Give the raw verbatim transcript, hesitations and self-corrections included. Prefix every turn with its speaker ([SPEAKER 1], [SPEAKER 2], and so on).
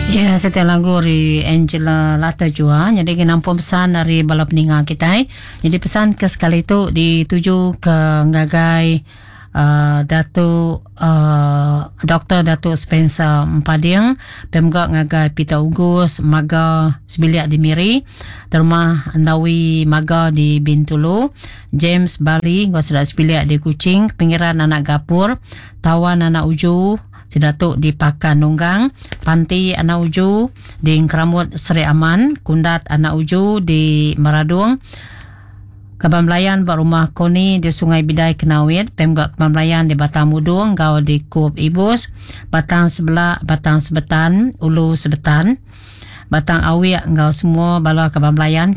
[SPEAKER 1] Ya, setiap lagu dari Angela Lata Jua. Jadi kenampun pesan dari bala peningat kita. Jadi pesan ke sekali itu dituju ke ngagai uh, Datuk uh, Doktor Datuk Spencer Mpading, pemgak ngagai Peter Ugus, maga sebiliak di Miri, terumah Nawi maga di Bintulu, James Bali gua sedap sebiliak di Kuching, pinggiran anak Gapur, Tawan anak Uju, Sidatuk di Pakan Nunggang, Panti anak Uju di Keramut Seri Aman, Kundat anak Uju di Maradung, Kaban Melayan buat rumah Koni di Sungai Bidai Kenawit, Pemgak Kaban Melayan di Batang Mudung, Gau di Kup Ibus, Batang Sebelah, Batang Sebetan, Ulu Sebetan, Batang Awiak, Gau semua bala Kaban Melayan